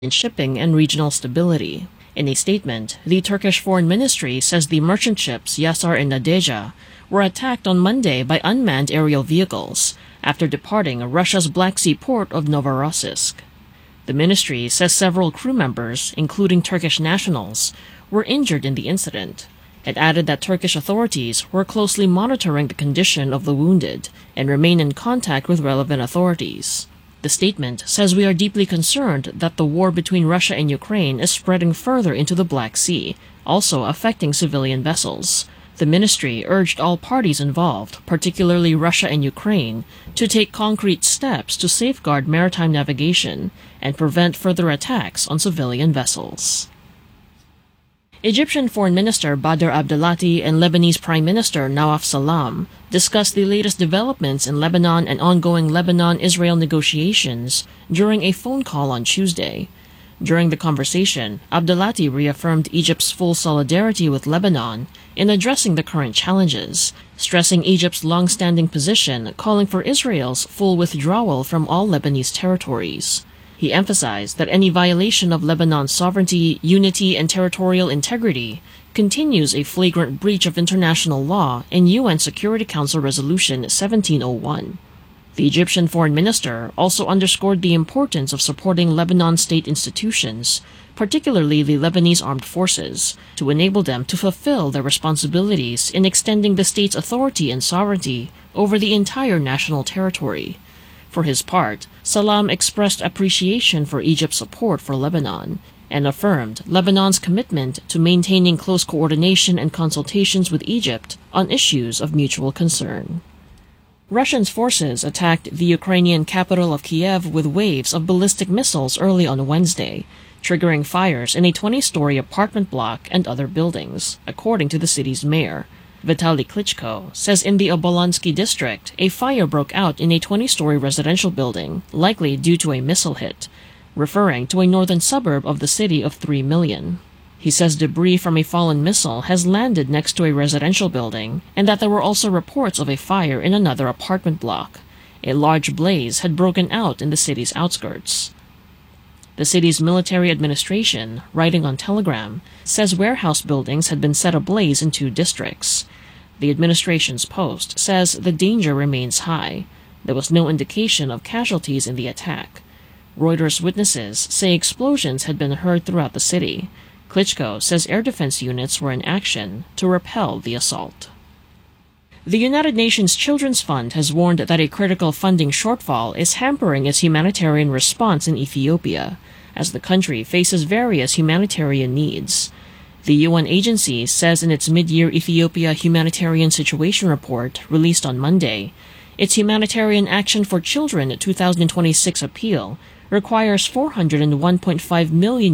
in shipping and regional stability. In a statement, the Turkish Foreign Ministry says the merchant ships Yasar and Nadeja were attacked on Monday by unmanned aerial vehicles after departing Russia's Black Sea port of Novorossiysk. The ministry says several crew members, including Turkish nationals, were injured in the incident. It added that Turkish authorities were closely monitoring the condition of the wounded and remain in contact with relevant authorities. The statement says we are deeply concerned that the war between Russia and Ukraine is spreading further into the Black Sea, also affecting civilian vessels. The ministry urged all parties involved, particularly Russia and Ukraine, to take concrete steps to safeguard maritime navigation and prevent further attacks on civilian vessels. Egyptian Foreign Minister Badr Abdelati and Lebanese Prime Minister Nawaf Salam discussed the latest developments in Lebanon and ongoing Lebanon-Israel negotiations during a phone call on Tuesday. During the conversation, Abdelati reaffirmed Egypt's full solidarity with Lebanon in addressing the current challenges, stressing Egypt's long-standing position calling for Israel's full withdrawal from all Lebanese territories. He emphasized that any violation of Lebanon's sovereignty, unity, and territorial integrity continues a flagrant breach of international law and UN Security Council Resolution 1701. The Egyptian foreign minister also underscored the importance of supporting Lebanon state institutions, particularly the Lebanese armed forces, to enable them to fulfill their responsibilities in extending the state's authority and sovereignty over the entire national territory. For his part, Salam expressed appreciation for Egypt's support for Lebanon and affirmed Lebanon's commitment to maintaining close coordination and consultations with Egypt on issues of mutual concern. Russian forces attacked the Ukrainian capital of Kiev with waves of ballistic missiles early on Wednesday, triggering fires in a 20-story apartment block and other buildings, according to the city's mayor. Vitaly Klitschko says in the Obolansky district, a fire broke out in a 20-story residential building, likely due to a missile hit, referring to a northern suburb of the city of 3 million. He says debris from a fallen missile has landed next to a residential building and that there were also reports of a fire in another apartment block. A large blaze had broken out in the city's outskirts. The city's military administration, writing on Telegram, says warehouse buildings had been set ablaze in 2 districts. The administration's post says the danger remains high. There was no indication of casualties in the attack. Reuters witnesses say explosions had been heard throughout the city. Klitschko says air defense units were in action to repel the assault. The United Nations Children's Fund has warned that a critical funding shortfall is hampering its humanitarian response in Ethiopia, as the country faces various humanitarian needs. The UN agency says in its mid-year Ethiopia Humanitarian Situation Report, released on Monday, its Humanitarian Action for Children 2026 appeal requires $401.5 million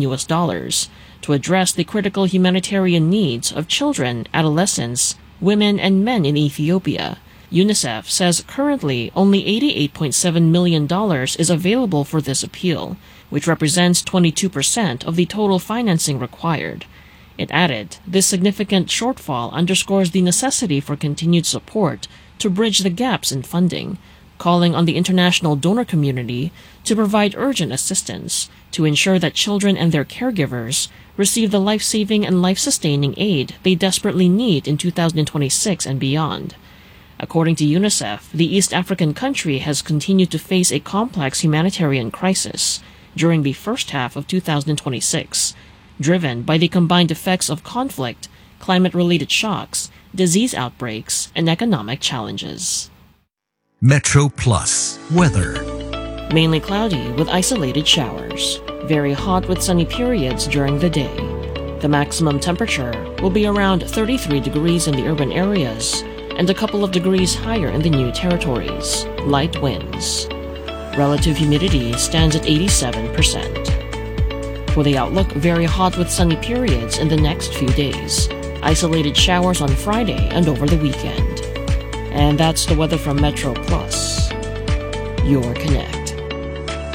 to address the critical humanitarian needs of children, adolescents, women, and men in Ethiopia. UNICEF says currently only $88.7 million is available for this appeal, which represents 22% of the total financing required. It added, this significant shortfall underscores the necessity for continued support to bridge the gaps in funding, calling on the international donor community to provide urgent assistance to ensure that children and their caregivers receive the life-saving and life-sustaining aid they desperately need in 2026 and beyond. According to UNICEF, the East African country has continued to face a complex humanitarian crisis during the first half of 2026, driven by the combined effects of conflict, climate-related shocks, disease outbreaks, and economic challenges. Metro Plus weather. Mainly cloudy with isolated showers. Very hot with sunny periods during the day. The maximum temperature will be around 33 degrees in the urban areas and a couple of degrees higher in the new territories. Light winds. Relative humidity stands at 87%. For the outlook, very hot with sunny periods in the next few days. Isolated showers on Friday and over the weekend. And that's the weather from Metro Plus, your connect.